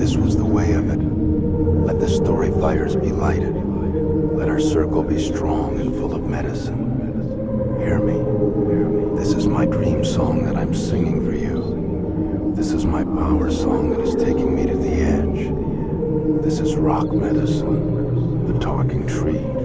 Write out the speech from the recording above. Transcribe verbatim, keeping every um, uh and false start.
this was the way of it. Let the story fires be lighted. Let our circle be strong and full of medicine. Hear me. This is my dream song that I'm singing for you. This is my power song that is taking me to the edge. This is rock medicine, the talking tree.